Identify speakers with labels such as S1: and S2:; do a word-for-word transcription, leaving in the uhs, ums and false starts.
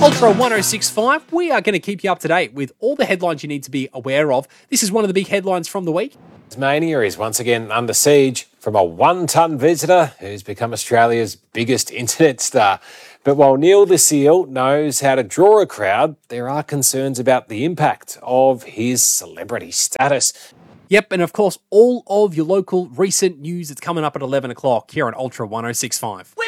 S1: Ultra ten sixty-five, we are going to keep you up to date with all the headlines you need to be aware of. This is one of the big headlines from the week.
S2: Tasmania is once again under siege from a one-ton visitor who's become Australia's biggest internet star. But while Neil the Seal knows how to draw a crowd, there are concerns about the impact of his celebrity status.
S1: Yep, and of course, all of your local recent news that's coming up at eleven o'clock here on Ultra ten sixty-five.